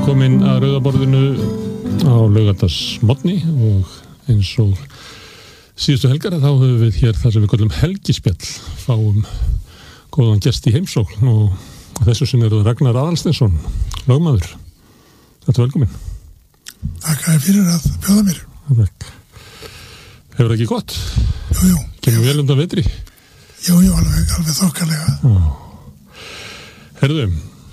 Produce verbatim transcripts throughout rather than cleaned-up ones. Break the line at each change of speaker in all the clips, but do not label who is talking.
komin að rauðaborðinu á laugardagsmorgni og eins og síðustu helgar þá höfum við hér það sem við kallum helgispjall, fáum góðan gest í heimsókn og þessu sinni eru Ragnar Aðalsteinsson, lögmaður. Þetta er velkomin.
Takk fyrir að bjóða mér.
Takk. Hefur það ekki gott?
Jú, jú.
Kemur vel undan vetri?
Jú, jú, alveg, alveg þokkalega.
Herðu,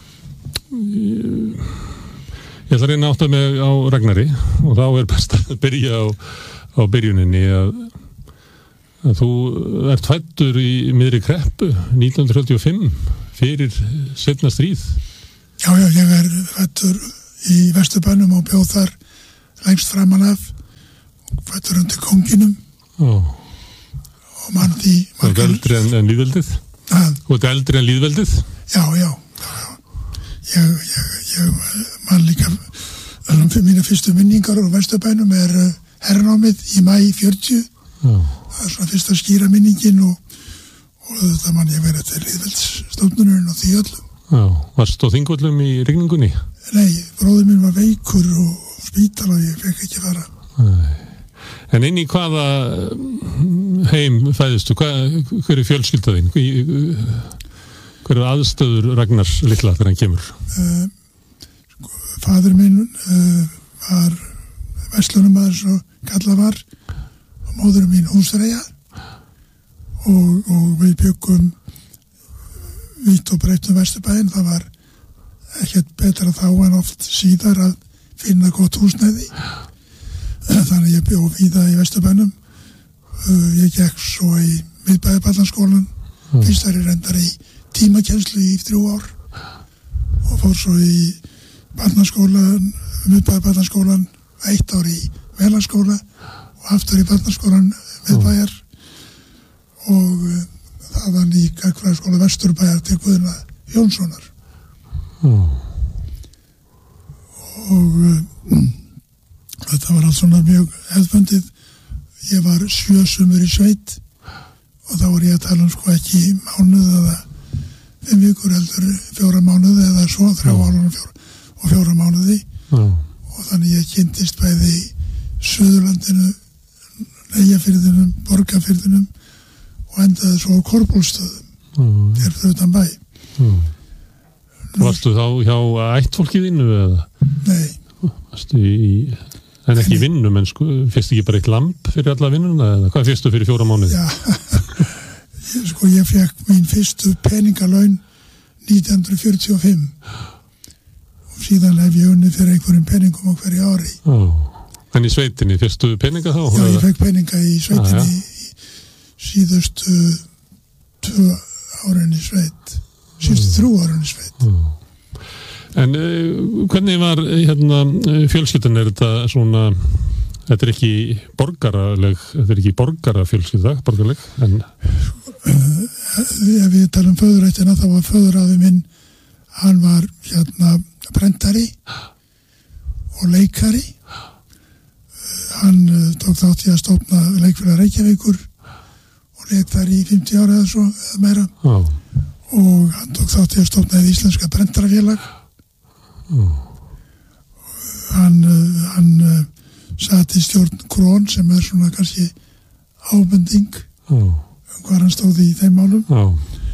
ég ætla að reyna að átta mig á Ragnari og þá er best að byrja á, á byrjuninni að, að þú ert fæddur í miðri kreppu nítján hundruð þrjátíu og fimm fyrir seinna stríð.
Já, já, ég er fæddur í Vesturbænum og bjóð þar lengst framan af og fæddur undir konginum
Ó.
og mann því
Þú ert eldri en, en líðveldið? Þú ert eldri en líðveldið?
Já, já, já, já. Ég, ég, ég man líka fyrir mína fyrstu minningar á Vesturbænum er hernámið í mæ fjörutíu. Já. Það er svona fyrsta skýra minningin og, og þetta man ég verið til lýðveldsstofnunum og því öllum.
Já, varst á Þingvöllum í rigningunni?
Nei, bróðir minn var veikur og spítal og ég fekk ekki fara.
Nei. En inn í hvaða heim fæðistu? Hvað, hver er fjölskyldaðinn? Hver er aðstöður Ragnars litla þegar hann kemur?
Uh, sko, fadir minn uh, var verslunarmaður svo kallað var og móður mín húsfreyja og, og við byggum vítt og breytt um Vesturbæinn. Það var ekkert betra þá en oft síðar að finna gott húsnæði. Þannig ég bjó víða í Vesturbænum. Uh, ég gekk svo í Miðbæjarbarnaskólann. Mm. Fyrst er ég reyndar í tímakenslu í þrjú ár og fór svo í barnaskólan, Miðbæjarbarnaskólan, eitt ár í Velaskóla og aftur í barnaskólan Miðbæjar og uh, þaðan í Gagnfræðaskóla Vesturbæjar til Guðna Jónssonar. Mm. Og uh, þetta var allt svona mjög hefðbundið. Ég var sjö sumur í sveit og þá var ég að tala um sko ekki mánuð eða fimm vikur heldur fjóra mánuði eða svo þrjá ára fjóra, og fjóra mánuði mm. og þannig ég kynntist bæði í Suðurlandinu, Eyjafirðinum, Borgarfirðinum og endaði svo á Korpúlsstöðum mm. hér fyrir utan bæ. Mm.
Varstu þá hjá ættfólkiðinu eða?
Nei.
Varstu í, en ekki í vinnu, menn sko, fyrst ekki bara eitt lamp fyrir alla vinnuna eða hvað fyrstu fyrir fjóra mánuði?
Já. Sko ég fekk mín fyrstu peningalaun nítján hundruð fjörutíu og fimm og síðan hef ég unnið fyrir einhverjum peningum á hverju ári.
Ó, en í sveitinni fyrstu peninga þá?
Já, ég fekk peninga í sveitinni ah, í síðustu tvö árin í sveit, síðustu mm. þrjú árin í sveit.
Mm. En uh, hvernig var hérna fjölskyldan, er þetta svona, þetta er ekki borgaraleg, þetta er ekki borgarafjölskylda, borgarleg, en...
Uh, ef við tala um föðurættina, þá var föðurafi minn, hann var hérna prentari og leikari. Uh, hann uh, tók þátt í að stofna leikfélag Reykjavíkur og leik þar í fimmtíu ára eða svo, eða meira. Ah. Og hann tók þátt í að stofna í Íslenska prentarafélag. Ah. Hann, uh, hann uh, satt í stjórn Krón sem er svona kannski ábending oh. um hvað hann stóði í þeim málum oh.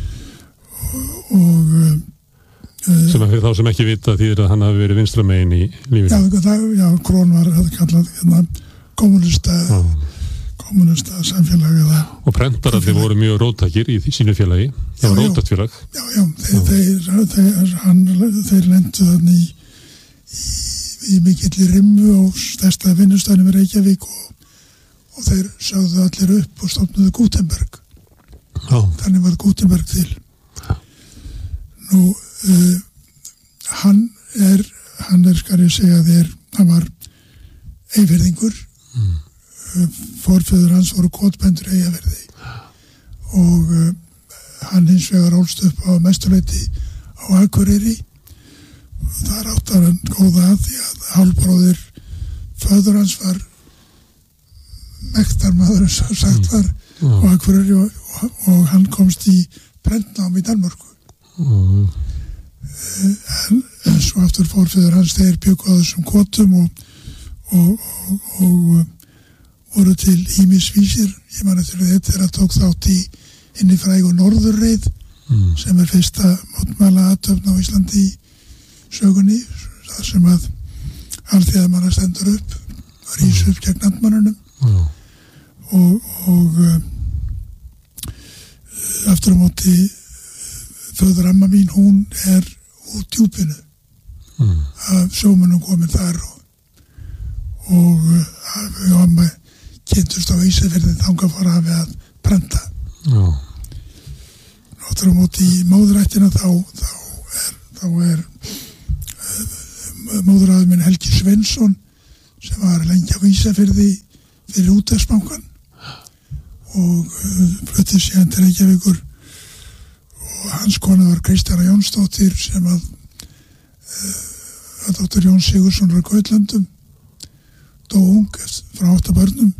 og, og uh,
sem að fyrir þá sem ekki vita þýðir að hann hafi verið vinstra megin í lífinu.
Já, það, já Krón var það kallað hérna, kommunista oh. kommunista samfélag eða,
og prentararnir voru mjög róttækir í sínu félagi, það var róttæktfélag.
Já, já, þeir, oh. þeir, þeir, hann, þeir lendu þannig í, í í mikilli rimmu og stærsta vinnustæðnum í Reykjavík og, og þeir sögðu allir upp og stofnuðu Gutenberg. Já. Þannig var Gutenberg til. Já. Nú, uh, hann er, hann er, skal ég segja þér, hann var Eyfirðingur. Mm. Uh, forfeður hans voru kotbændur Eyjafirði. Og uh, hann hins vegar ólst upp á mestuleyti á Akureyri. Það áttar hann góða að því að hálfbróðir föður hans var mektarmaður eins og sagt var mm. og, Akureyri, og, og, og hann komst í prentnám í Danmörku. Mm. En, en svo aftur forfeður hans, þeir bjuggu á þessum kotum og, og, og, og voru til ýmisvísir. Ég man eftir þetta þegar tók þátt í inn í frægu Norðurreið mm. sem er fyrsta mótmæla athöfn á Íslandi í sögunni, þar sem að alþýðamanna stendur upp, rís upp gegn andmannunum mm. og, og um, aftur á móti föður amma mín, hún er út djúpinu mm. af sjómunum komin þar og, og við og amma kynntust á Ísafirði þangað fara við að prenta mm. aftur á móti í móðurættina þá, þá er, þá er uh, móðuraður minn Helgi Sveinsson sem var lengi á Ísafirði fyrir Útvegsbankann og uh, fluttið síðan til Reykjavíkur og hans kona var Kristjana Jónsdóttir sem að, uh, að dóttir Jón Sigurðsson á Gautlöndum dó ung frá átta börnum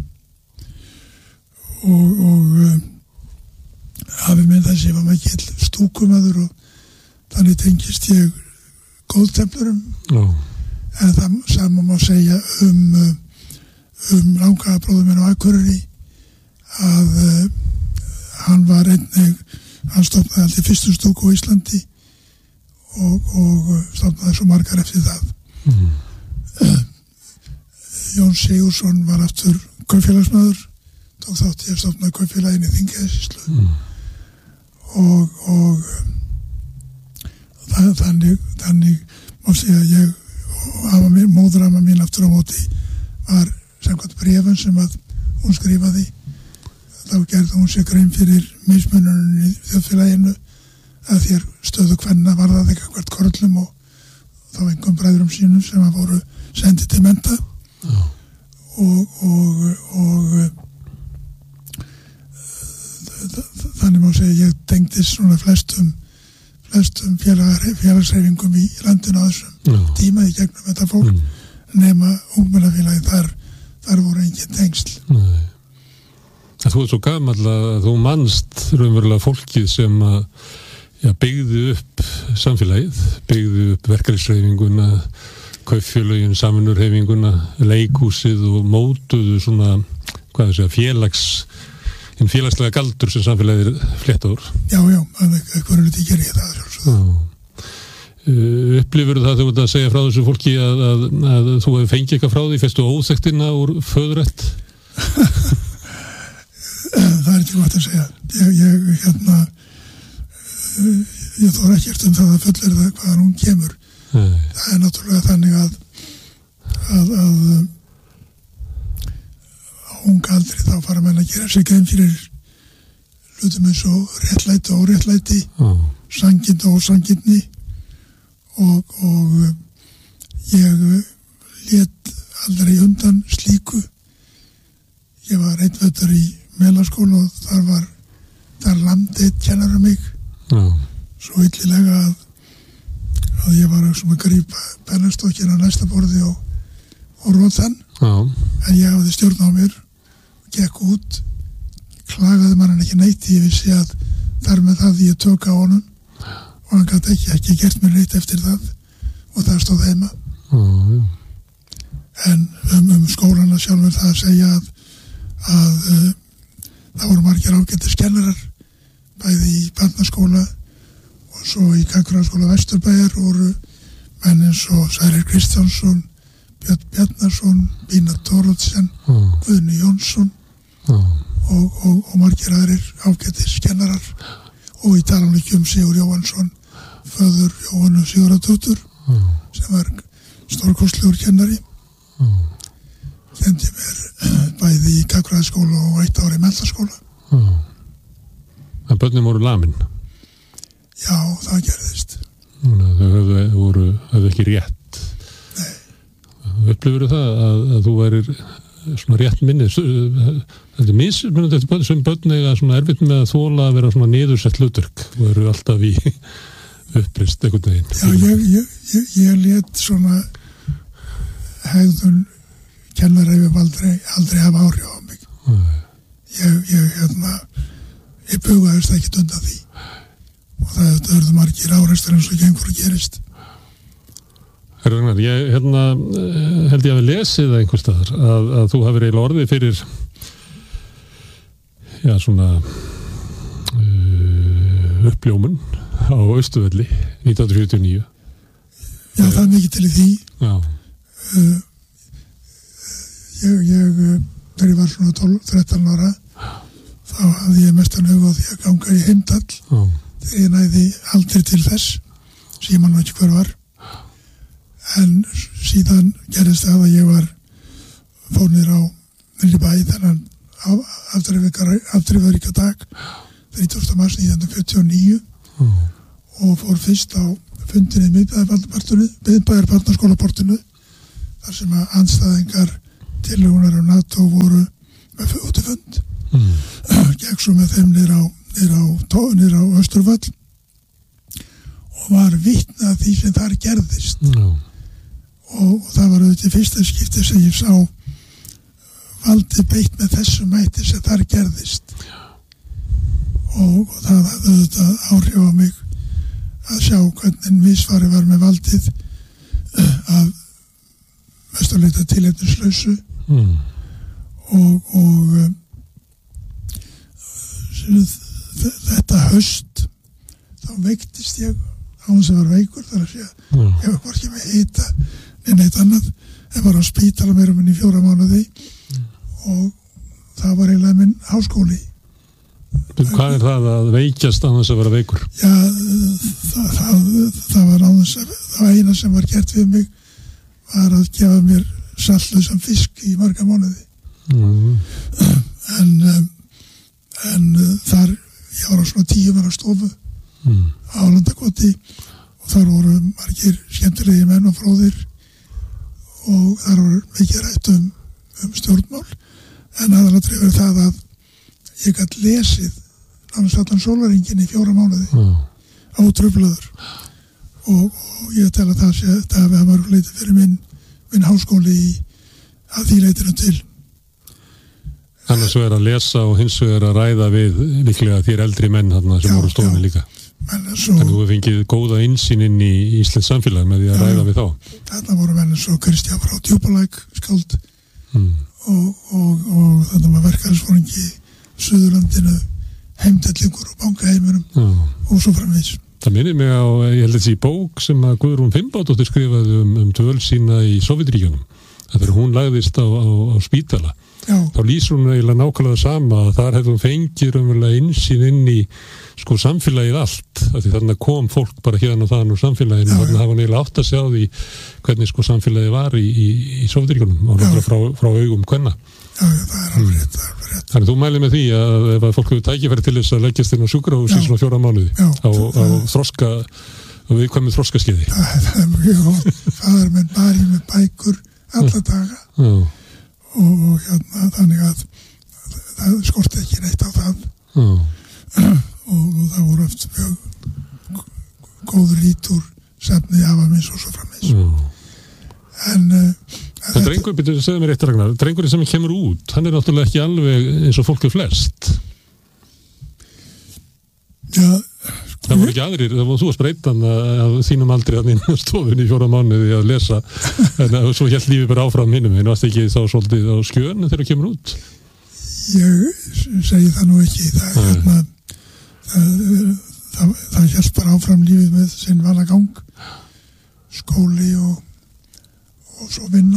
og, og uh, hafi minn þessi var mikill stúkumaður og þannig tengist ég góðtemplurum oh. en það sama má segja um, um langa bróður minn á Akureyri að uh, hann var einnig, hann stofnaði alltaf fyrstu stúku á Íslandi og, og stofnaði svo margar eftir það. Mm. Uh, Jón Sigurðsson var aftur kaupfélagsmaður, tók þátt í að stofna kaupfélaginu í Þingeyjarsýslu mm. og, og það, þannig, þannig má segja að ég og mín, móður amma mín aftur á móti var samkvæmt bréfum sem að hún skrifaði. Þá gerði hún sér grein fyrir mismununum í þjóðfélaginu að þér stöðu kvenna var það ekki hvert korlum og þá einhverjum bræðurum sínum sem að voru sendið til mennta oh. og, og, og þannig má segja ég tengdist svona flestum flestum félagsreifingum í landinu á þessum oh. tíma í gegnum þetta fólk mm. nema ungmennafélagi þar, þar voru engin tengsl.
Nei. Þú er svo gamall að þú manst raunverulega fólkið sem að ja, byggði upp samfélagið, byggði upp verkalýðshreyfinguna, kaupfélögin, samvinnurhreyfinguna, leikhúsið og mótuðu svona, hvað það segja, félags, hinn félagslega galdur sem samfélagið er fléttaður.
Já, já, eitthvað luti gerir ég það sjálfsögðu.
Uh, upplifur það þú ert að segja frá þessu fólki að, að, að þú hefur fengið eitthvað frá því, festu óþektina úr föðurætt?
Það er ekki gott að segja. Ég, ég hérna ég þóra ekkert um það að fullur það hvaðan hún kemur. Nei. Það er náttúrulega þannig að að, að á unga aldri þá fara menn að gera sig grein fyrir hlutum eins og réttlæti og óréttlæti, oh. sanngirni og ósanngirni og, og ég lét aldrei undan slíku. Ég var einn vetur í Melaskóla og þar var þar landið kennarum mig oh. svo illilega að, að ég var að grípa pennastokkina á næsta borði og, og rót þann oh. en ég hafði stjórn á mér og gekk út, klagaði mann ekki neitt, ég vissi að þar með það ég tök á honum og hann gæti ekki, ekki gert mér neitt eftir það og það stóð heima oh. en um, um skólana sjálfur það að segja að að uh, það voru margir ágættir kennarar bæði í barnaskóla og svo í Gagnfræðaskóla Vesturbæjar voru menn eins og Sverrir Kristjánsson, Björn Bjarnason, Bína Thoroddsen, mm. Guðni Jónsson mm. og, og, og margir aðrir ágættir kennarar og í talan ekki um Sigur Jóhansson, föður Jóhannu Sigurðardóttur mm. sem var stórkostlegur kennari. Mm. Kendi mér bæði í Gagnfræðaskóla og eitt ári í Menntaskóla. Mm.
En börnin voru lamin?
Já, það gerðist.
Þau höfðu, voru, höfðu ekki rétt.
Nei.
Upplifur það að, að þú værir svona rétt minni? Þetta er mismunandi eftir börn sem börn eiga svona erfitt með að þola að vera svona niðursett hlutverk og eru alltaf í upprist einhvern veginn.
Já, ég, ég, ég, ég lét svona hegðun kennara hefur aldrei, aldrei hafa áhrif á mig. Nei. Ég, ég, hérna, ég bugaðist ekki undan því. Og það, það verður margir áreistar eins og gengur og gerist.
Herra Ragnar, ég hérna, held ég að við lesið það einhvers staðar að, að þú hafir eiginlega orðið fyrir já, svona uh, uppljómun á Austurvelli nítján hundruð fjörutíu og níu.
Já, það er mikið til í því.
Já.
Uh, ég, ég, þegar ég var svona tólf þrettán ára, þá hafði ég mestan hug á því að ganga í Heimdall. Já. Þegar ég næði aldrei til þess, sem ég man ekki hver var. En síðan gerðist það að ég var fór niður á niður í bæ þennan afdrifaríka dag þrítugasta mars nítján hundruð fjörutíu og níu mm. og fór fyrst á fundinni miðbæjarbarnaskólaportinu þar sem að andstæðingar tillögunar á NATO voru með útifund mm. gekk svo með þeim niður á niður á, niður á Austurvöll og var vitni að því sem þar gerðist mm. og, og það var auðvitað fyrsta skipti sem ég sá valdi beitt með þessu mæti sem þar gerðist og, og það hafði auðvitað áhrif á mig að sjá hvernig misfari var með valdið uh, af mestarleita tilefnislausu mm. og, og um, þetta haust þá veiktist ég á hann sem var veikur þar að segja mm. ég var hvorki með hita en eitt annað en var á spítala meira minn í fjóra mánuði mm. og það var eiginlega minn háskóli.
Hvað er það að veikjast á þess að vera veikur?
Já, það, það, það var á þess að það eina sem var gert við mig var að gefa mér saltlausan fisk í marga mánuði mm. en um, en uh, þar ég var á svona tíu manna stofu mm. á Landakoti og þar voru margir skemmtilegi menn og fróðir og þar voru mikið rætt um, um stjórnmál en aðalatri verið það að ég gætt lesið nánast allan sólarhringinn í fjóra mánuði mm. ótruflaður og, og ég tel að það sé það hafi að mörguleiti fyrir minn minn háskóli í að því leitinu til.
Annars vegar að lesa og hins vegar að ræða við líklega þér eldri menn þarna sem já, voru stofunni líka. Svo, en þú hefur fengið góða innsýn inn í Íslands samfélag með því að já, ræða við þá.
Þarna voru menn svo Kristján frá Djúpalæk skáld mm. og, og, og þarna var verkefælisforingi Suðurlandinu, heimdellingur og bankaheiminum já. Og svo framvegis.
Það minnir mig á, ég held þessi bók sem að Guðrún Finnbádóttir skrifaði um, um dvöl sína í Sovétríkjunum. Þegar hún lagðist á, á, á spítala. Já. Þá lýsir hún eiginlega nákvæmlega sama að þar hefði hún fengið raunverulega innsýn inn í sko samfélagið allt. Því þarna kom fólk bara hérna og þann úr samfélaginu. Já, þarna hafa hún eiginlega átt að sjá því hvernig sko samfélagið var í, í, í Sovétríkjunum og náttúrulega frá, frá augum kvenna.
Já, það er alveg rétt, það er alveg rétt.
Þannig þú mælir með því að ef að fólk hefur tækifæri til þess að leggjast inn á sjúkrahús í svona fjóra mánuði já, á, á þroska og viðkvæmu þroskaskeiði.
Það, það er mjög góð. Faðir minn bari með bækur alla daga og, og hérna þannig að það skorti ekki neitt á það og, og það voru oft mjög góður rítur sefnið af að minns og svo framins. En
Það drengur, betur að segja mér eitt Ragnar, drengurinn sem kemur út, hann er náttúrulega ekki alveg eins og fólk er flest.
Já.
Það voru ekki aðrir, það voru þú að spreita hann að þínum aldrei hann inn á stofunni í fjóra mánuði að lesa, en svo hélt lífið bara áfram hinnum, en varst ekki þá svolítið á skjön þegar það kemur út?
Ég segi það nú ekki, það, hérna, það, það, það hélt bara áfram lífið með sinn vala gang, skóli og og svo vinna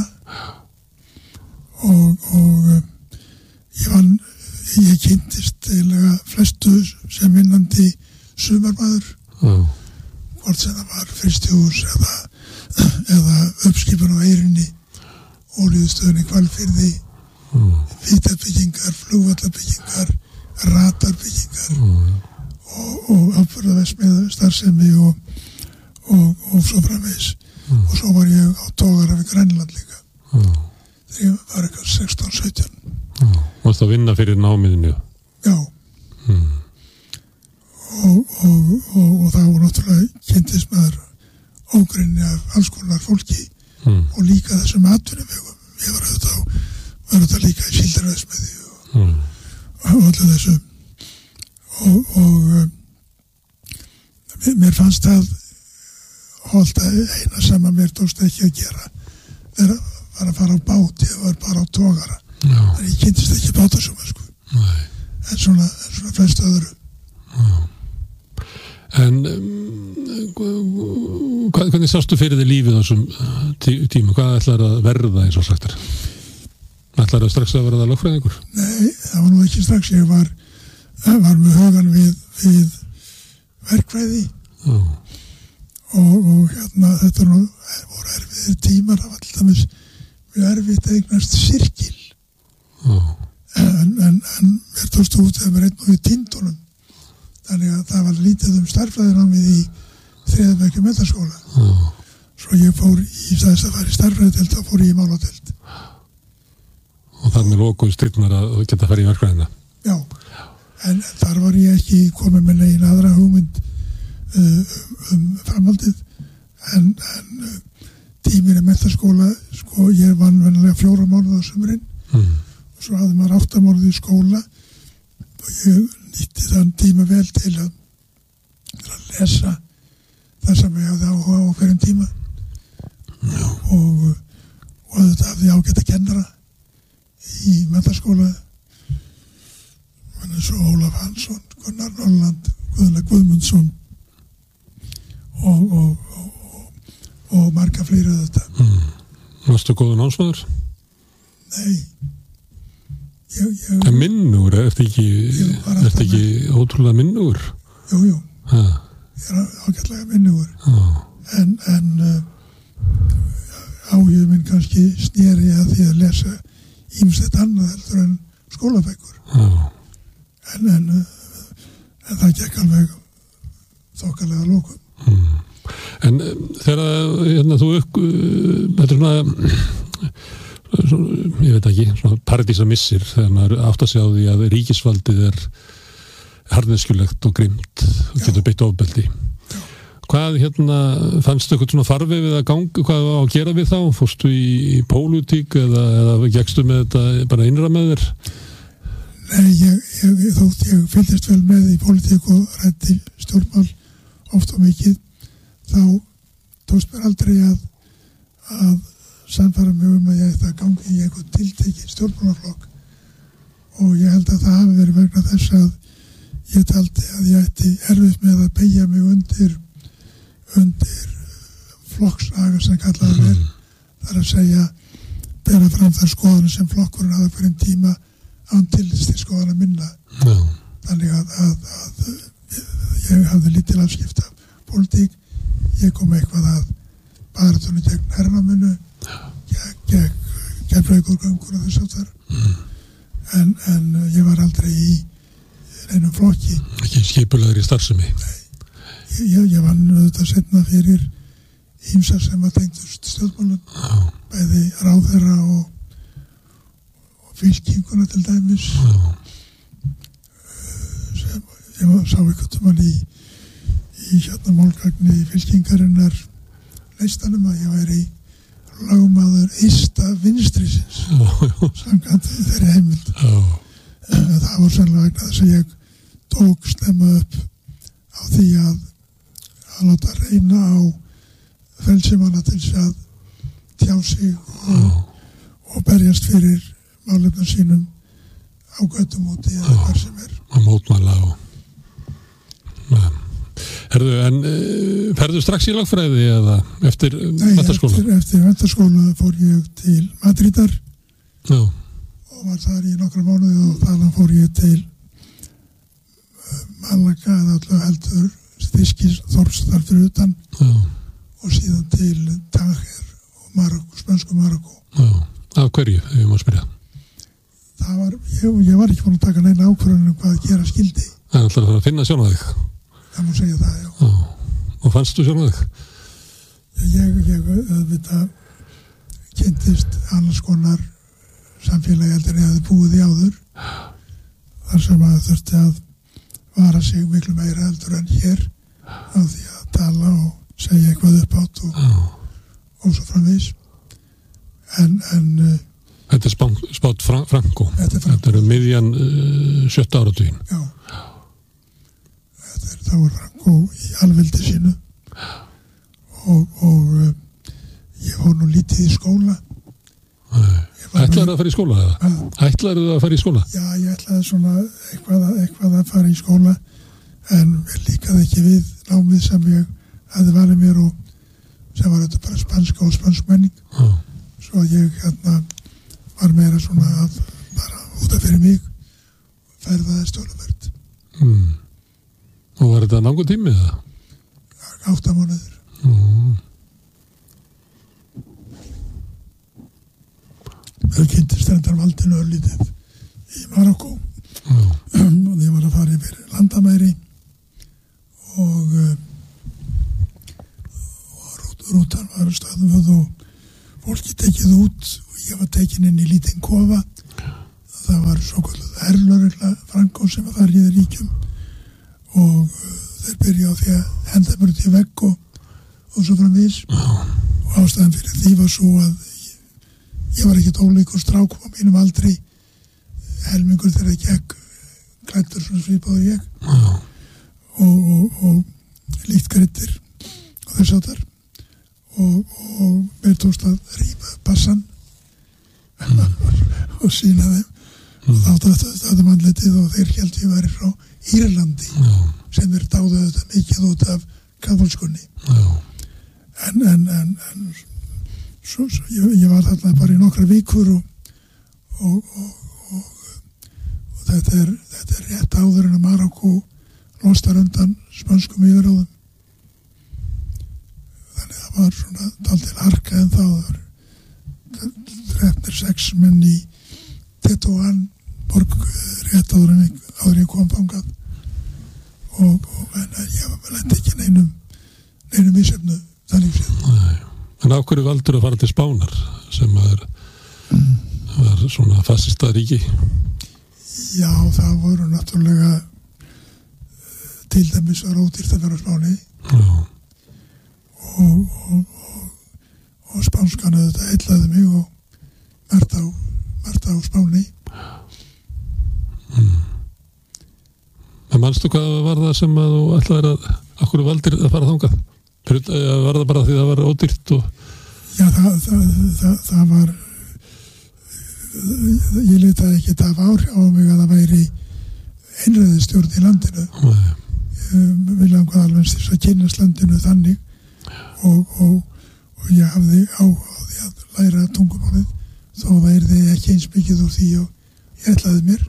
og, og ég vann ég kynntist eiginlega flestu sem vinnandi sumarmaður mm. hvort sem það var frystihús eða, eða uppskipun á Eyrinni olíustöðinni Hvalfirði mm. vítabyggingar, flugvallabyggingar ratarbyggingar mm. og, og afburðaverksmiðju starfsemi og, og, og svo framvegis Mm. og svo var ég á togara við Grænland líka mm. þegar ég var eitthvað sextán sautján
mm. Varst það að vinna fyrir námiðinu?
Já mm. og, og, og, og það var náttúrulega kynntist maður ógrunni af alls konar fólki mm. og líka þessum atvinnuvegum ég var auðvitað, var auðvitað líka í síldarveðsmiðju og, mm. og allir þessum og, og um, mér fannst það og alltaf eina sem að mér tókst ekki að gera er, var að fara á bát, ég var bara á togara. Þannig ég kynntist ekki bátasjóma, sko.
Nei.
En svona, en svona flest öðru.
Já. En um, hvernig sástu fyrir þig lífið á þessum tí, tíma? Hvað ætlar að verða eins og sagt er? Ætlar að strax að verða lögfræðingur?
Nei, það var nú ekki strax. Ég var, var með hugan við, við verkfræði og, og hérna þetta nú voru erfiðir tímar. Það var alltaf mjög erfitt að eignast sirkil. En, en, en mér tókst út þegar mér einn og við tindunum. Þannig að það var lítið um starffræðinámið í þriðja bekk menntaskóla. Mm. Svo ég fór í staðis að fara í starffræðideild, þá fór ég í máladeild.
Og þar með lokuð styrnar að geta að fara í verkfræðina?
Já, en þar var ég ekki komið með negin aðra hugmynd uh, um framhaldið. En, en uh, tíminn í menntaskóla, sko, ég vann venjulega fjóra mánuð á sumrin. Mm. Og svo hafði maður átta mánuð í skóla og ég nýtti þann tíma vel til að, til að lesa það sem ég hafði áhuga á hverjum tíma. Já. og og þetta hafði ég ágætt að kennara í menntaskóla eins og Ólaf Hansson, Gunnar Norland, Guðna Guðmundsson og og, og, og marga fleiri þetta.
Mm. Varstu góður námsmaður?
Nei. Ég, ég,
en minnur, ertu ekki, ertu ekki ótrúlega minnur?
Jú, jú.
Ha.
Ég er ágætlega minnur. En, en uh, áhugð minn kannski sneri að því að lesa ýmislegt annað heldur en skólabækur. En, en, uh, en það gekk alveg þokkalega lókum.
Mm. En þegar hérna, þú upp, þetta er svona... ég veit ekki, svona paradísa missir þegar maður átt að sjá því að ríkisvaldið er harðneskjulegt og grimt og getur beitt ofbeldi. Já. Hvað hérna, fannstu eitthvað svona farfi við að ganga, hvað á að gera við þá? Fórstu í, í pólitík eða, eða gekkstu með þetta bara innra með þér?
Nei, ég, ég, þótt ég fylgist vel með í pólitík og ræddi stjórnmál oft og mikið, þá tókst mér aldrei að að sannfæra mig um að ég ætti að gangi í einhvern tiltekinn stjórnmálaflokk og ég held að það hafi verið vegna þess að ég taldi að ég ætti erfitt með að beygja mig undir undir flokksaga sem kallaði vel, þar að segja bera fram þær skoðanir sem flokkurinn hafði fyrir en tíma án tillits til skoðana minna. Já. Þannig að, að, að ég, ég hafði lítil afskipt af pólitík, ég kom eitthvað að baratunni gegn hernáminu, gegn Keflavíkurgöngur og þess aftar. Mm. En, en ég var aldrei í einum flokki.
Ekki skipulegri starfsemi?
Nei. Ég, ég, ég vann auðvitað seinna fyrir ýmsar sem að tengdust stjórnmálum, bæði ráðherra og, og fylkinguna til dæmis. Sem, ég var, sá eitthvað um hann í, í hérna málgagni fylkingarinnar leistanum að ég væri lögmaður ysta vinstrisins samkvæmt þeirri heimild. Það var sannlega vegna þess að ég tók snemma upp á því að að láta reyna á frelsimanna til þess að tjá sig og, og berjast fyrir málefnum sínum á göttum úti eða hvar sem er.
Að mótmæla og Herðu, en uh, ferðu strax í lögfræði eða eftir menntaskóla?
Nei, eftir, eftir menntaskóla fór ég til Madrídar.
Já.
Og var þar í nokkra mánuði og þaðan fór ég til uh, Malaga eða alltaf heldur Þýskis Þorpsdal fyrir utan. Já. Og síðan til Tanger og Marokko, spönsku Marokko.
Já. Af hverju, ef ég má spyrja?
Það var, ég, ég var ekki búin að taka neina ákvörðun um hvað að gera skildi.
Það er alltaf að finna sjón á þig.
Það má segja það, já.
já. Og fannstu sjálf þig?
Ég, ég auðvitað kynntist annars konar samfélagi heldur en ég hafði búið í áður. Þar sem að þurfti að vara sig miklu meira heldur en hér á því að tala og segja eitthvað upp átt og, og svo framvís. En, en
Þetta er spátt, spátt Franko.
Þetta er Franko.
Þetta er miðjan uh, sjötta áratuginn.
Já. Þetta er, þá er Franko í alveldi sínu og, og uh, ég fór nú lítið í skóla.
Ætlaðu að fara í skóla? Að? Ætlaðu að fara í skóla?
Já, ég ætlaði svona eitthvað, eitthvað að fara í skóla en líkaði ekki við námið sem ég hafði valið mér og sem var þetta bara spanska og spansk menning. Ah. Svo ég hérna var meira svona að bara út af fyrir mig ferðaði stjórnverð. Mm.
Og var þetta langur tími eða?
Átta mánuður.
Mm.
Mér kynnti Strendarvaldinu örlítið í Marokkó mm. og ég var að fara yfir landamæri og, og rút, rútan var stöðuð og fólki tekið út og ég var tekin inn í lítinn kofa. Það var svo kvölduð herrlögregla Frankó sem var þar í þeir ríkjum og þeir byrja á því að henda mér út í vegg og, og svo framvís mm. og ástæðan fyrir því var svo að ég var ekkert ólíkur strákum á mínum aldri helmingur þegar ég gekk klæddur svona svipaður ég mm. og, og, og líkt greittir og þess að þar og, og mér tókst að rífa bassan mm. og sína þeim mm. og þá áttu þetta mannletið og þeir held ég væri frá Írlandi mm. sem þeir dáðu þetta mikið út af kaþólskunni mm. en, en, en, en svo, svo ég, ég var þarna bara í nokkra vikur og, og, og, og, og þetta, er, þetta er rétt áður en að Marokkó lostar undan spönskum yfiráðum þannig að það var svona dálítil harka en þá það var drepnir sex menn í Tetuan borg rétt áður en áður ég kom þangað og, og en ég lendi ekki neinum neinum ísefnu þannig séð.
En á hverju valdur að fara til Spánar sem er, mm. var svona fascista ríki?
Já, það voru náttúrulega til dæmis var ódýrt að vera á Spáni og, og, og, og spánskan þetta heillaði mig og margt á, margt á Spáni.
Mm. En manstu hvað var það sem að þú ætlaðir að okkur valdir að fara þangað? Var það bara því það var ódýrt og...
Já, það, það, það, það var ég leitaði ekki af áhrif á mig að það væri einræðisstjórn í landinu við langaði alveg þess að kynnast landinu þannig og, og, og ég hafði áhuga á því að læra tungumálið þó það yrði ekki eins mikið úr því og ég ætlaði mér.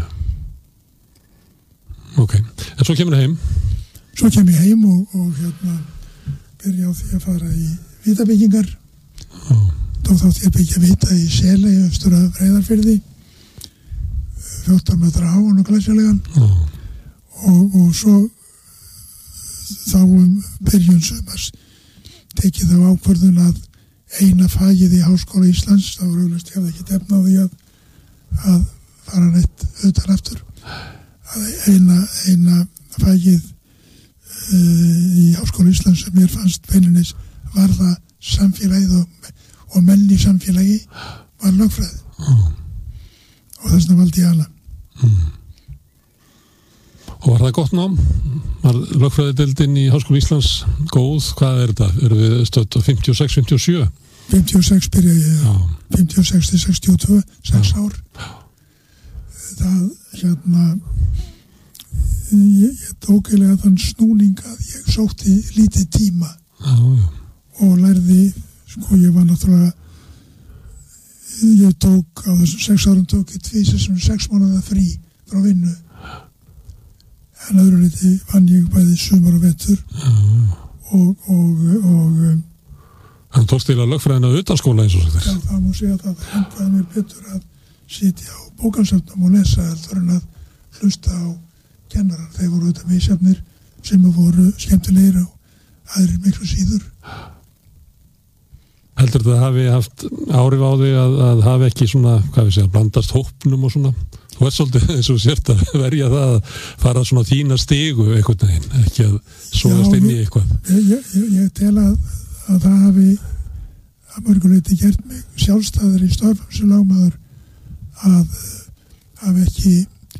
Ok, en svo kemur heim?
Svo kem ég heim og, og hérna byrja á því að fara í vitabyggingar oh. þá þátti ég að byggja vita í Sele í austur af Breiðafirði fjórtán metra á og glæsilegan oh. og, og svo þá um byrjun sumars tekið þá ákvörðun að eina fagið í Háskóla Íslands þá var auðvitað ég hafði ekki efna á því að, að fara neitt utan aftur að eina, eina fagið í Háskóla Íslands sem mér fannst beinunis var það samfélagið og, og menn í samfélagi var lögfræði mm. og þess vegna valdi ég hana mm.
Og var það gott nám? Var lögfræðideildin í Háskóla Íslands góð? Hvað er þetta? Erum við stödd á fimmtíu og sex fimmtíu og sjö?
fimmtíu og sex byrjaði ég Já. fimmtíu og sex til sextíu og tvö sex Já. Ár það hérna Ég, ég tók eiginlega þann snúning að ég sótti lítið tíma
já, já.
og lærði, sko ég var náttúrulega, ég tók á þessum sex árum tók ég tvís þessum sex mánuða frí frá vinnu en öðru liti vann ég bæði sumar og vetur já, og, og, og
Hann tókst til að lögfræðina utan skóla eins og svo þess.
Já, það múi segja að það hendaði mér betur að sitja á bókansöfnum og lesa heldur en að hlusta á kennarar, þeir voru auðvitað misjafnir sem voru skemmtilegir og aðrir miklu síður.
Heldur þetta hafi haft áhrif á því að, að hafi ekki svona, hvað við segja, blandast hópnum og svona? Þú ert svolítið eins og sért að verja það að fara svona þína stigu einhvern veginn, ekki að sóðast inn í eitthvað.
Ég, ég, ég tel að, að það hafi að mörguleiti gert mig sjálfstæðar í störfum sem lagmaður að hafi ekki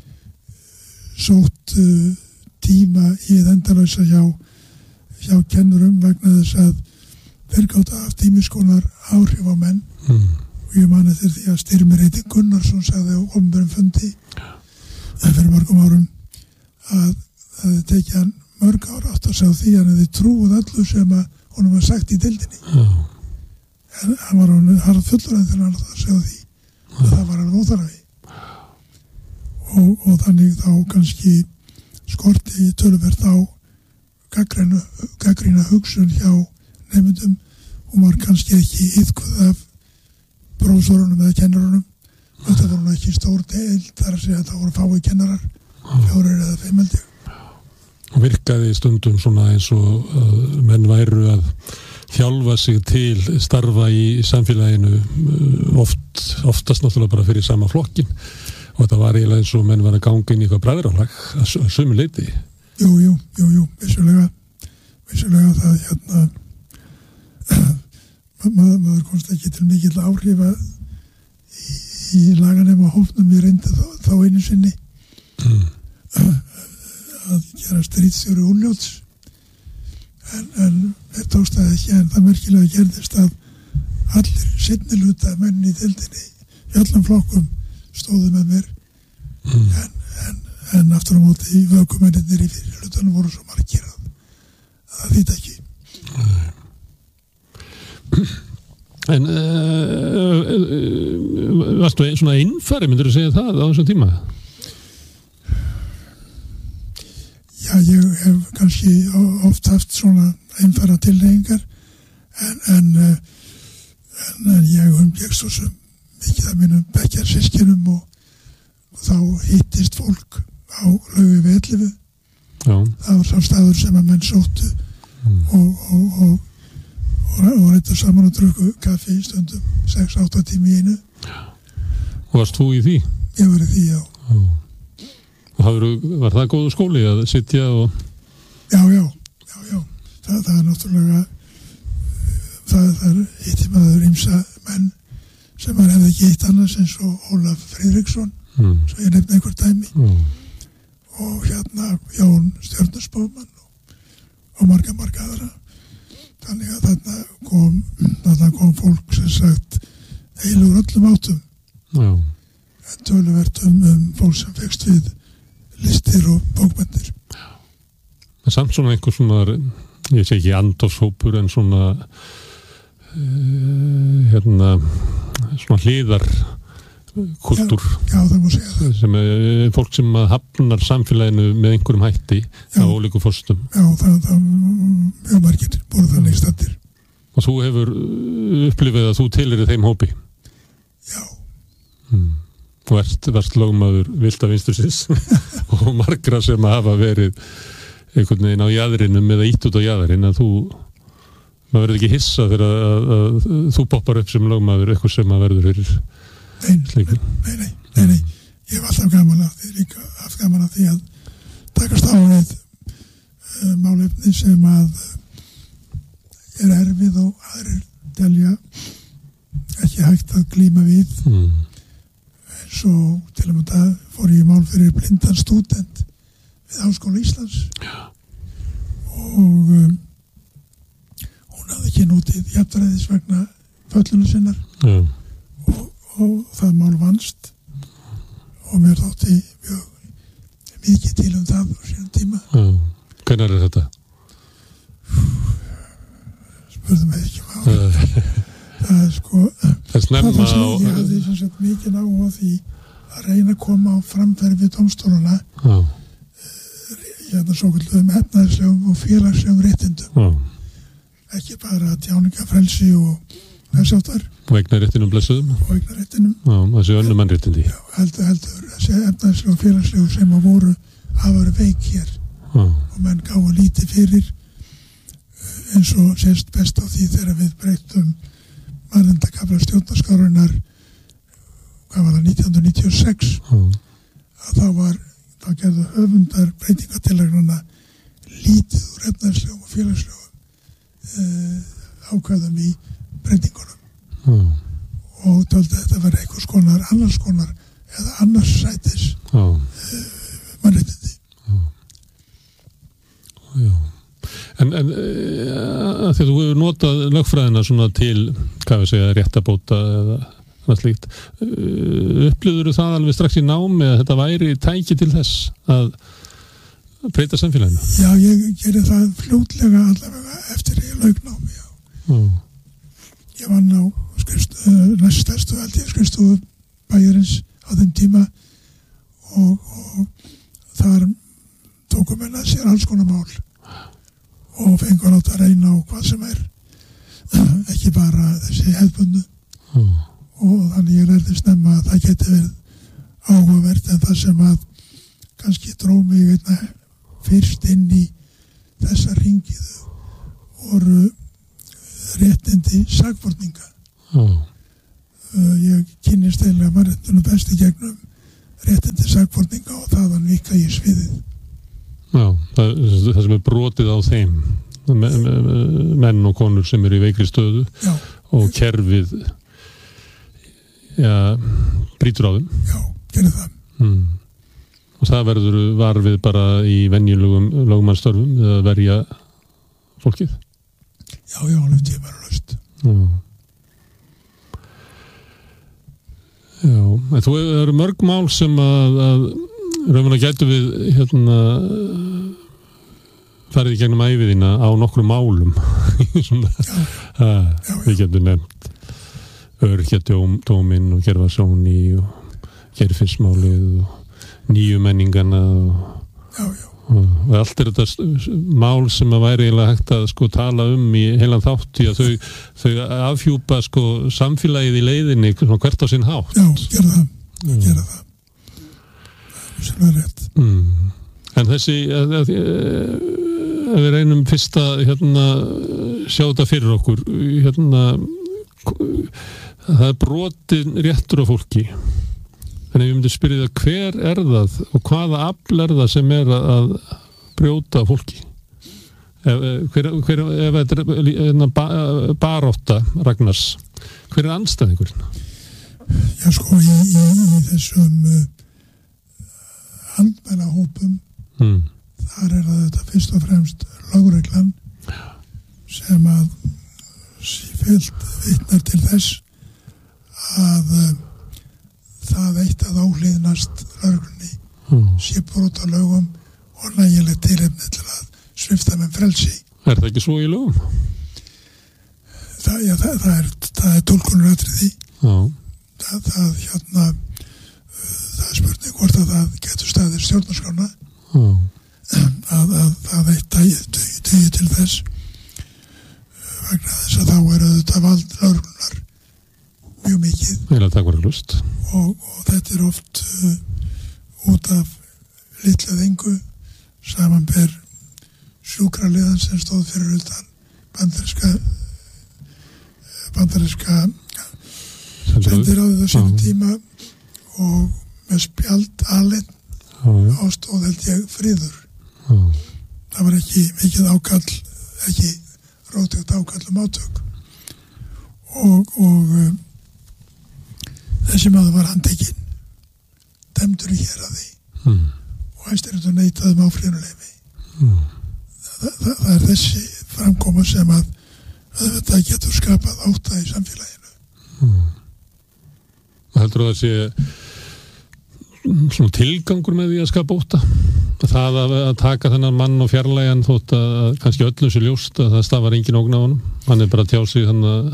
sótt uh, tíma í það endalösa hjá, hjá kennurum vegna þess að þeir gátu haft ýmiskonar áhrif á menn mm. og ég man eftir því að Styrmir Eiti Gunnarsson sagði á opinberum fundi fyrir mörgum árum að það hefði tekið hann mörg ára átt að segja því hann hefði trúið öllu sem að honum var sagt í deildinni mm. en hann var hann harð fullur þegar hann átt að segja því mm. að það var alveg óþarfi og, og þannig þá kannski skorti töluvert á gagnrýna hugsun hjá nemyndum og var kannski ekki yðkuð af prófessorunum eða kennarunum þetta voru nú ekki stór deild þar að segja að það voru fái kennarar fjórir eða fimm held ég
og virkaði stundum svona eins og uh, menn væru að þjálfa sig til starfa í samfélaginu uh, oft, oftast náttúrulega bara fyrir sama flokkin og þetta var eiginlega eins og menn var að ganga inn í eitthvað bræðralag að, að sömu leyti
Jú, jú, jú, jú, vissulega vissulega það hérna maður, maður komst ekki til mikill áhrifa í, í laganema hófnum ég reyndi þá, þá einu sinni mm. að gera stríðstjóri úrljóts en, en það tókst það ekki en það merkilega gerðist að allir seinni hluta menn í deildinni í öllum flokkum stóðu með mér mm. en, en, en aftur á móti í vökumennir í fyrir hlutunum voru svo margir að það þýtt ekki
En uh, uh, varstu svona innfæri, myndir þú segja það á þessum tíma?
Já, ég hef kannski oft haft svona innfæra tilhengar en, en, en, en ég umgekst svo sem mikið af mínum bekkjar sískinum og, og þá hittist fólk á Laugu við ellefu það var sá staður sem að menn sóttu mm. og, og, og og, og rættu saman og drukku kaffi í stundum sex átta tími í einu
Og varst þú í því?
Ég var í því, já,
já. Og hafður, var það góðu skóli að sitja og
Já, já, já, já það, það er náttúrulega það, það er hitti maður ýmsa menn sem maður hefði ekki hitt annars eins og Ólaf Friðriksson mm. svo ég nefndi einhver dæmi mm. og hérna Jón Stjörnusbóman og, og marga marga aðra þannig að þarna kom þarna kom fólk sem sagt heilur öllum áttum
Já.
en töluvert um, um fólk sem fekst við listir og bókmennir
en samt svona einhver svona ég sé ekki andofshópur en svona uh, hérna svona hliðar kultúr
já, já, það má segja það
sem er fólk sem hafnar samfélaginu með einhverjum hætti já. Á ólíku forstum
Já, það, það mjög margir voru þannig staddir
Og þú hefur upplifið að þú tilheyrir þeim hópi
Já
hmm. Og ert, varst lögmaður vilt af vinstursins og margra sem hafa verið einhvern veginn á jaðrinum eða ítt út á jaðrin að þú maður verður ekki hissa þegar að, að, að þú poppar upp sem lögmaður eitthvað sem að verður fyrir
Nei, nei, nei, nei, nei, nei, ég hef alltaf gaman að því líka, haft gaman að því að takast á við uh, málefni sem að uh, er erfið og aðrir telja ekki hægt að glíma við mm. eins og til og með það fór ég í mál fyrir blindan stúdent við Háskóla Íslands
ja.
og um, hún hafði ekki notið jafnræðis vegna föllunum sinnar
ja.
og og það mál vannst og mér þótti mjög mikið til um það á sínum tíma
Já. Hvenær er þetta?
Spurðum við ekki mál það er sko
það er snemma
það sem ég hafði sem sagt mikið áhuga því að reyna að koma á framfæri við dómstólana hérna svo kallum efnaðarslegum og félagslegum réttindum
Já. Ekki
bara tjáningafrelsi og þess áttar
og eignarréttinum blessuðum
og eignarréttinum
Já, þessi önnum mannréttindi
Já, heldur, heldur, þessi efnæðslega og félagslegu sem að voru að vera veik hér
Já.
og menn gáðu lítið fyrir eins og sést best á því þegar við breytum mannréttindakafla stjórnarskrárinnar hvað var það, nítján hundruð níutíu og sex
Já.
að þá var þá gerðu höfundar breytingatillögnanna lítið úr efnæðslegum og félagslegu uh, ákvæðum í breytingunum
mm.
og töldi þetta að vera einhvers konar annars konar eða annars sætis uh, mannréttindi
Já. Já. En, en þegar þú hefur notað lögfræðina svona til, hvað við segja, réttabóta eða hvað slíkt, upplifðurðu það alveg strax í námi að þetta væri tæki til þess að breyta samfélaginu?
Já, ég gerði það fljótlega allavega eftir ég lauk námi, já. Mm. Ég vann á skrifstofu, næst stærstu held ég skrifstofu bæjarins á þeim tíma og, og þar tókum við að sér alls konar mál og fengur átt að reyna á hvað sem er ekki bara þessi hefðbundu mm. og þannig ég lærði snemma að það geti verið áhugavert en það sem að kannski dró mig einna fyrst inn í þessa ringiðu voru réttindi sakborninga mm. uh, ég kynnist eiginlega mannréttindum best í gegnum réttindi sakborninga og þaðan vika ég sviðið.
Já, það, það sem er brotið á þeim menn og konur sem eru í veikri stöðu
já.
Og kerfið ja, brýtur á þeim.
Já, gerði það. Mm.
Og það verður varfið bara í venjulegum lögmannstörfum eða verja fólkið?
Já, já, alveg tímaralaust.
Já. Já, en þú eru mörg mál sem að, að raunverulega gætu við hérna farið í gegnum æviðina á nokkrum málum. Svona,
já.
Ha,
já,
við getum nefnt öryrkjadóminn og gerfarsóni og gerfinsmálið og nýju menningana og,
já, já.
og allt er þetta mál sem að væri eiginlega hægt að sko tala um í heilan þátt í að þau, þau afhjúpa sko samfélagið í leiðinni hvert á sinn hátt.
Já, gera það, já. gera það. Það er rétt.
Mm. En þessi að, að, að við reynum fyrst að hérna, sjá þetta fyrir okkur hérna, það er brotin réttur á fólki en ef ég myndi spyrja það hver er það og hvaða afl er það sem er að, að brjóta fólki ef, hver, hver, ef þetta er hérna, barátta Ragnars, hver er andstæðingurinn?
Já sko í, í, í þessum uh, handmælahópum mm. þar er það þetta fyrst og fremst lögreglan sem að sífellt vitnar til þess að uh, það eitt að áhliðnast lögreglunni mm. sé brot á lögum og nægilegt tilefni til að svipta með frelsi.
Er það ekki svo í lögum?
Það, já, það, það er, er tólkunaratriði.
Já.
Það, það, hérna, það er spurning hvort að það getur staðir stjórnarskrána mm. að, að það eitt degi til þess vegna þess að þá er auðvitað vald lögreglunar mjög mikið og, og þetta er oft uh, út af litlu þengu samanber sjúkraliðan sem stóð fyrir utan bandaríska bandaríska sendir á þetta sínum tíma og með spjald alinn ástóð held ég friður já. Það var ekki mikið ákall ekki rótegt ákall um átök og, og um, þessi maður var handtekinn dæmdur í héraði mm. og Hæstiréttur neitaði um áfrýjunarleyfi mm. Þa, það, það er þessi framkoma sem að þetta getur skapað átta í samfélaginu
mm. Heldur það að sé svona tilgangur með því að skapa ótta það að, að taka þennan mann og fjarlægan þótt að kannski öllum sér ljóst að það stafar engin ógn á honum hann er bara að tjá sig þannig að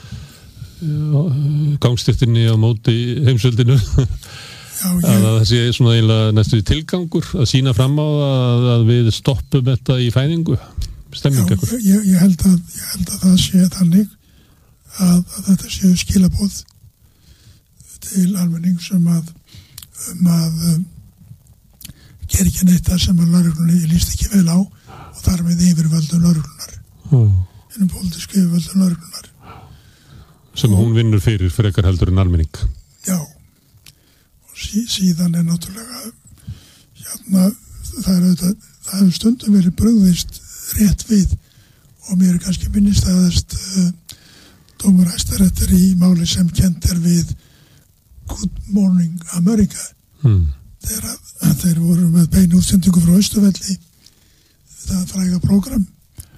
gangstéttinni á móti heimsveldinu
Já, ég...
að það sé svona eiginlega næstu tilgangur að sína fram á að, að við stoppum þetta í fæðingu stemming
eitthvað ég, ég, held að, ég held að það sé þannig að, að þetta séu skilaboð til almenning sem að um að um, gera ekki neitt það sem að lögreglunni líst ekki vel á og þar með yfirvöldum lögreglunar mm. ennum pólitísku yfirvöldum lögreglunar
sem hún vinnur fyrir frekar heldur en almenning.
Já og sí, síðan er náttúrulega hérna það er auðvitað, það hefur stundum verið brugðist rétt við og mér er kannski minnistæðast uh, dómur Hæstaréttar í máli sem kennt er við Good Morning America hmm. þegar að, að þeir voru með beinu útsendingu frá Austurvelli það fræga prógram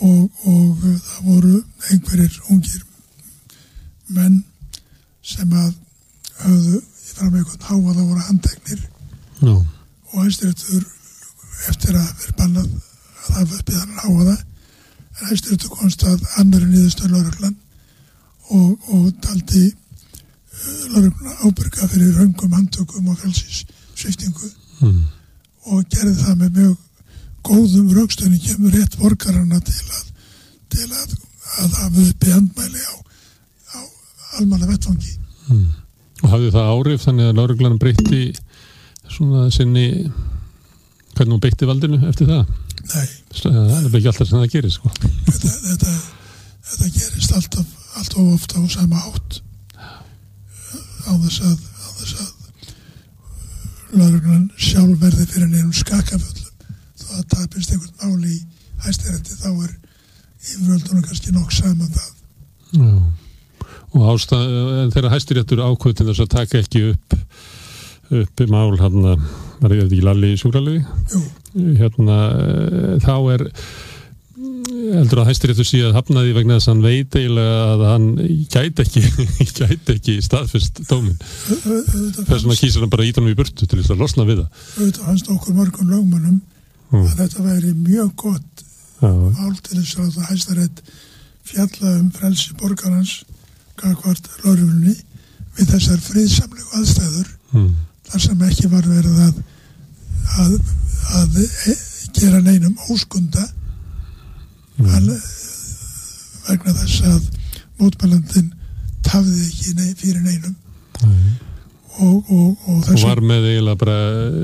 og, og það voru einhverjir ungir menn sem að höfðu fram einhvern háa, það voru handteknir
no.
og Hæstiréttur eftir að vera bannað að hafa uppið hann háa það en Hæstiréttur komst að annarri niðurstöðu lögreglan og, og taldi lögregluna ábyrga fyrir röngum handtökum og frelsissviptingu mm. og gerði það með mjög góðum rökstuðningi um rétt borgarana til að til að, að hafa uppi andmæli á, á almanna vettvangi.
Mm. Og hafði það áhrif þannig að lögreglan breytti svona sinni hvernig hún beitti valdinu eftir það?
Nei.
Það er ekki alltaf sem það gerir sko.
Þetta, þetta, þetta gerist alltaf, alltaf ofta á sama hátt á þess að, á þess að lögreglan sjálf verði fyrir neinum skakaföllum þó að tapist einhvern máli í Hæstarétti þá er yfirvöldunum kannski nokk saman það.
Já. Og ástæð, þegar Hæstiréttur ákveð til þess að taka ekki upp upp mál hann var þetta ekki Lalli sjúkraliði?
Jú.
Hérna þá er heldur að Hæstiréttur sé að hafnaði vegna þess að hann veit eiginlega að hann gæti ekki gæti ekki staðfest dóminn. Þess vegna kýsir hann bara að íta hann í burtu til þess að losna við það.
Þetta fannst okkur mörgum lögmönnum mm. að þetta væri mjög gott ja. Mál til þess að það Hæstarétt fjalla um frelsi borgarans gagnvart lögreglunni við þessar friðsamlegu aðstæður mm. þar sem ekki var verið að, að, að gera neinum óskunda mm. al, vegna þess að mótmælandinn tafði ekki nei, fyrir neinum mm. og, og, og,
og var með eiginlega bara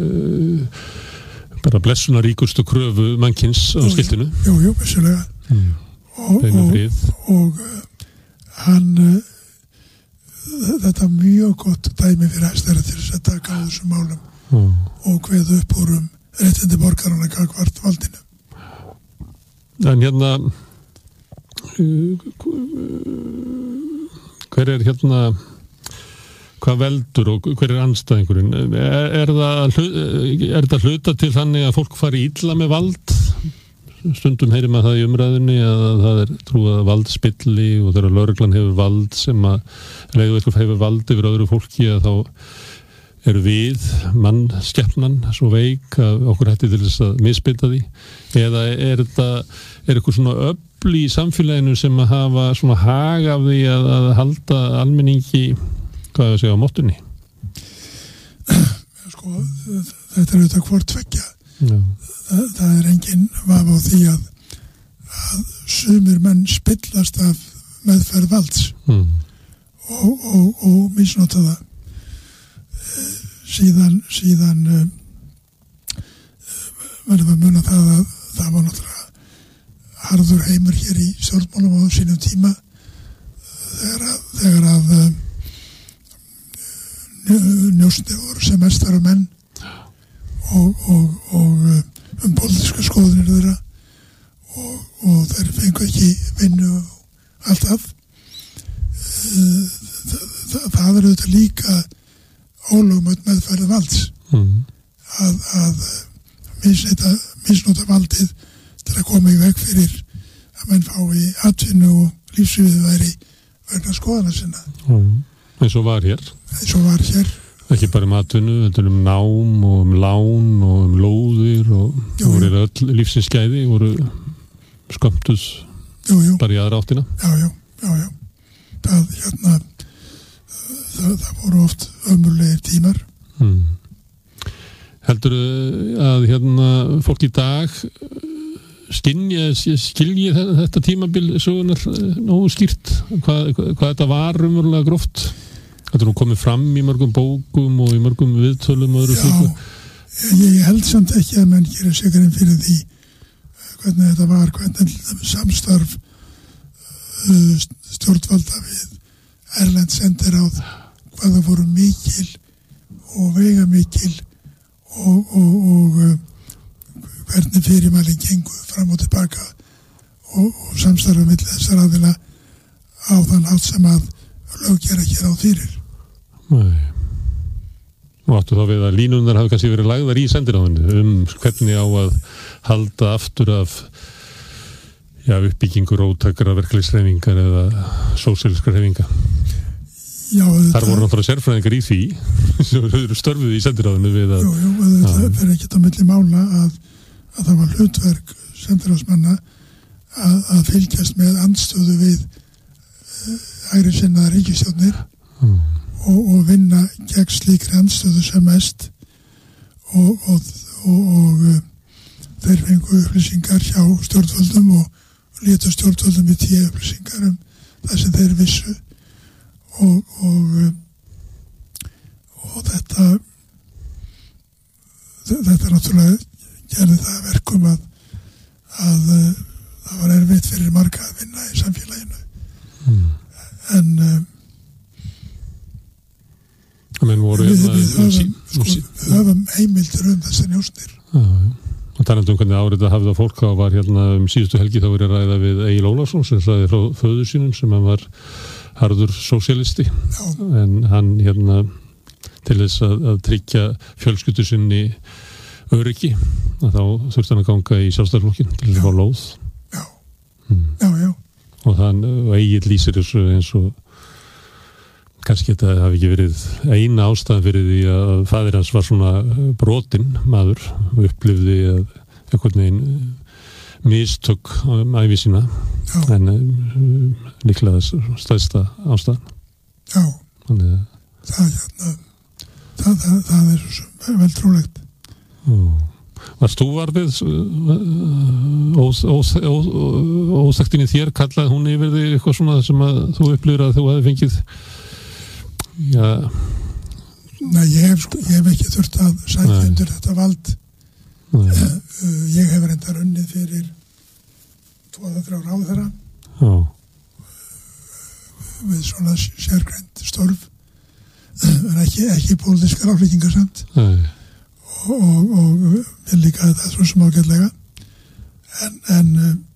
bara blessunaríkustu kröfu mannkins á skiltinu.
Jú, jú, vissulega mm. og, og, og hann þetta mjög gott dæmi fyrir Hæstarétt til þess að taka á þessum málum mm. og kveða upp úr um réttindi borgarana gagnvart valdinu.
En hérna hver er hérna hvað veldur og hver er andstæðingurinn? Er, er það er það hluta til þannig að fólk fari illa með vald? Stundum heyrir maður það í umræðunni að það er trúið að vald spilli og þegar lögreglan hefur vald sem að leiðu eitthvað hefur vald yfir öðru fólki að þá eru við mannskepnan svo veik að okkur hætti til þess að misbyrta því eða er þetta er eitthvað svona öfl í samfélaginu sem að hafa svona hag af því að, að halda almenningi hvað ég segja á mottunni?
Sko, þetta er auðvitað hvort tveggja. Já. Það, það er engin vafa á því að, að sumir menn spillast af meðferð valds mm. og, og, og misnota það. Síðan, síðan uh, verðum að muna það að það var náttúrulega harður heimur hér í stjórnmálum á sínum tíma þegar að, þegar að uh, njósnir voru sem mestara menn og, og, og uh, um pólitíska skoðunir þeirra og, og þeir fengu ekki vinnu alltaf uh, það, það, það er auðvitað líka ólögmætt meðferð valds mm. að, að misnota, misnota valdið til að koma í veg fyrir að menn fái atvinnu og lífsviðværi vegna skoðana sinna.
Mm. Eins og var hér.
Eins og var hér.
Ekki bara um atvinnu, þetta er um nám og um lán og um lóðir og jú, voru jú. Öll lífsinsgæði voru skömmtuð jú, jú. Bara í aðra áttina.
Já, já, já, já. Það hérna Það, það voru oft ömurlegir tímar. Hmm.
Heldur að hérna fólk í dag skilji, skilji þetta tímabil sögunar nógu skýrt hvað, hvað þetta var umverulega gróft? Þetta er nú komið fram í mörgum bókum og í mörgum viðtölum og öðru slíku.
Já, ég, ég held samt ekki að menn gerir sig grein fyrir því hvernig þetta var, hvernig samstarf uh, stjórnvalda við erlend sendiráð hvað það voru mikil og veiga mikil og, og, og uh, hvernig fyrirmælinn gengur fram og tilbaka og, og samstarfa milli þessar aðila á þann hátt sem að lög gera ekki ráð fyrir.
Nei. Og áttu þá við að línunar hafi kannski verið lagðar í sendiráðinu um hvernig á að halda aftur af já, uppbyggingur ótækra verkefnishreyfingar eða sósíalískar hreyfinga.
Já,
þar voru náttúrulega sérfræðingar í því sem eru störfuð í sendiráðinu við að...
Jú, jú, það er ekkert á milli mála að, að það var hlutverk sendiráðsmanna að, að fylgjast með andstöðu við hægri sinnaðar ríkisstjórnir mm. og, og vinna gegn slíkri andstöðu sem mest og, og, og, og þeir fengu upplýsingar hjá stjórnvöldum og létu stjórnvöldum í tíu upplýsingar um það sem þeir vissu og og, og þetta þetta náttúrulega gerði það verkum að, að það var erfitt fyrir marga að vinna í samfélaginu mm. en um,
voru
við,
við,
við, höfum, sko, við höfum heimildir um þessar njósnir
já, já. Og talandi um hvernig árið að hafði það fólk á var hérna um síðustu helgi þá verið að ræða við Egil Ólafsson sem sagði frá föður sínum sem hann var harður sósíalisti en hann hérna til þess að, að tryggja fjölskyldu sinni öryggi að þá þurfti hann að ganga í sjálfstæðisflokkinn til þess að fá lóð
já.
Hmm.
já, já
og þann og Egil lýsir þessu eins og kannski þetta hafi ekki verið eina ástæðan fyrir því að faðir hans var svona brotinn maður og upplifði að einhvern veginn mistök um ævi sína já. En um, líklega stæðsta ástæðan
já
Þannig,
það, hérna, það, það, það er svo vel trúlegt
Varst þú varfið óþektin í þér kallaði hún yfir þig eitthvað svona sem að þú upplifir að þú hefði fengið já
Nei, ég hef, sko, ég hef ekki þurft að sækja undir þetta vald uh, ég hef reyndar unnið fyrir tvo eða þrjá ráðherra
já.
Við svona sérgrænt störf en ekki, ekki pólitískar áflýtingar samt og, og, og við líka þetta svo sem ágætlega en en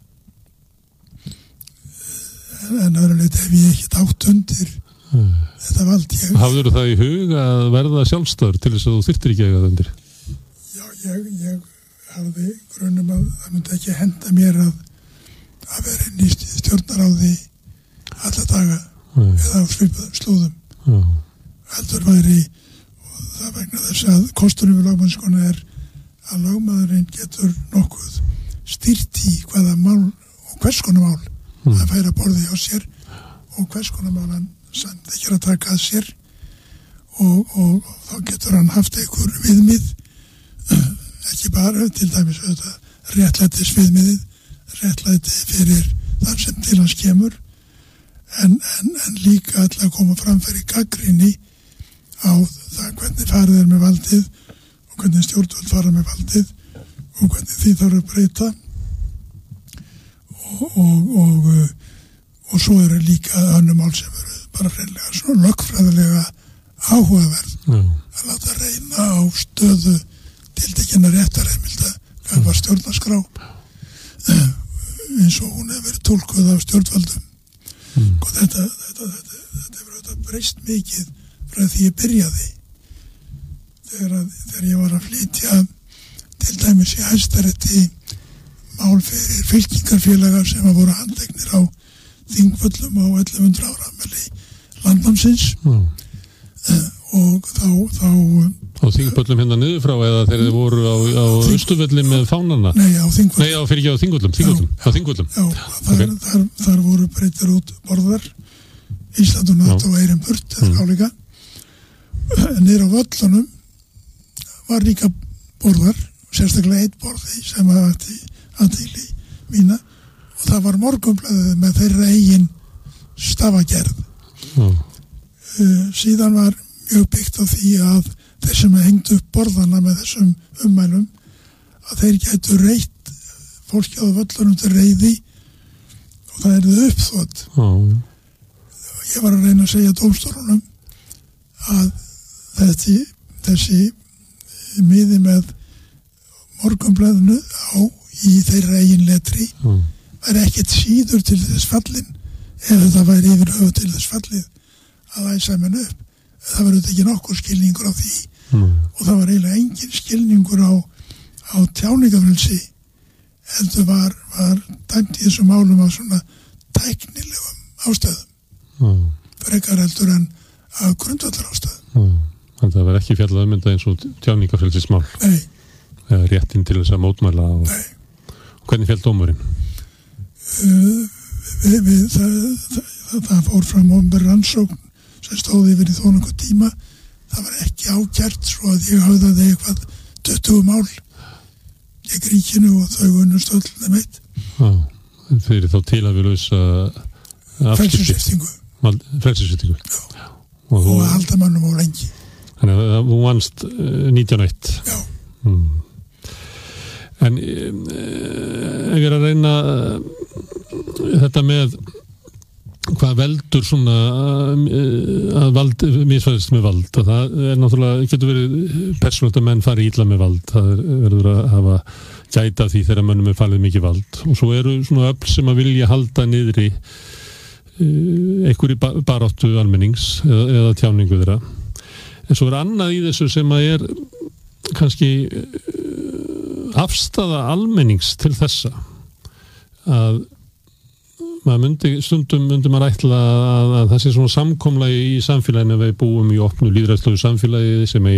en, en öðruleiti hef ég ekki dátt undir mm. þetta vald ég...
Hafður það í hug að verða sjálfstæður til þess að þú þyrftir ekki að það undir?
Já, ég, ég hafði grunum að það myndi ekki henda mér að að vera inn í stjórnaráði alla daga mm. eða á svipaðum slóðum mm. heldur væri og það vegna þess að kosturinn við lögmannskona er að lögmaðurinn getur nokkuð stýrt í hvaða mál og hvers konar mál mm. að færa borði á sér og hvers konar mál hann samt ekki að taka að sér og, og, og þá getur hann haft einhver viðmið ekki bara til dæmis auðvitað réttlætis viðmiðið réttlæti fyrir þar sem til hans kemur en, en, en líka alltaf að koma fram fyrir gagnrýni á það hvernig farið er með valdið og hvernig stjórnvöld fara með valdið og hvernig því þarf að breyta og og, og, og svo eru líka önnur mál sem eru bara reynlega svona lögfræðilega áhugaverð mm. að láta reyna á stöðu tiltekinna réttarheimilda hvað var stjórnarskrá eins og hún hefur verið tólkuð af stjórnvöldum mm. og þetta þetta, þetta, þetta hefur þetta breyst mikið frá því ég byrjaði þegar, að, þegar ég var að flytja til dæmis í Hæstarétti mál fyrir fylkingarfélagar sem að voru handlegnir á þingvöllum á ellefu hundruð ára afmæli landnámsins mm. uh, og þá þá
á þingvöllum hérna niður frá eða þegar þið voru á, á Austurvelli með fánana
nei á þingvöllum
nei á fyrir ekki á þingvöllum þingvöllum já, á þingvöllum
já þar, okay. þar, þar voru breytir út borðar Ísland og NATO og Eyrinburt eða álíka niður á völlunum var líka borðar sérstaklega eitt borði sem að aðtíli mína og það var morgunblaðið með þeirra eigin stafagerð mm. uh, síðan var mjög byggt á því að þeir sem hengdu upp borðana með þessum ummælum að þeir gætu reitt fólki á völlunum til reiði og það er þau uppþótt mm. ég var að reyna að segja dómstólunum að þessi þessi miði með morgunblaðinu á í þeirra eigin letri mm. væri ekkert síður til þess fallin ef það væri yfir höfu til þess fallið að æsa menn upp það var auðvitað ekki nokkur skilningur á því mm. og það var eiginlega engin skilningur á, á tjáningafrelsi heldur var, var dæmt í þessum málum á svona tæknilegum ástæðum.
Mm.
Frekar heldur en að grundvallar ástæðum.
Mm. Þannig að það var ekki fjallað um þetta eins og tjáningafrelsismál.
Nei.
Eða réttinn til þess að mótmæla. Og, og hvernig féll dómurinn?
Uh, við, við, það, það, það, það fór fram opinber rannsókn sem stóði yfir í þó nokkuð tíma. Það var ekki ákært svo að ég höfðaði eitthvað tuttugu mál gegn ríkinu og þau unnust öll þeim eitt.
Já, fyrir þá til að við lausa
frelsissviptingu.
Frelsissviptingu.
Já.
Og,
og að halda mannum á lengi.
Þannig að þú vannst nítján eitt.
Já.
Mm. En ef ég er að reyna þetta með hvað veldur svona að vald, misfæðist með vald, að það er náttúrulega, getur verið persónulegt að menn fari illa með vald, það er, verður að hafa gæta því þegar mönnum er falið mikið vald, og svo eru svona öfl sem að vilja halda niðri einhverju baráttu almennings eða, eða tjáningu þeirra, en svo er annað í þessu sem að er kannski afstaða almennings til þessa að maður myndi, stundum myndi maður ætla að, að það sé svona samkomlagi í samfélaginu að við búum í opnu lýðræðslegu samfélagi sem er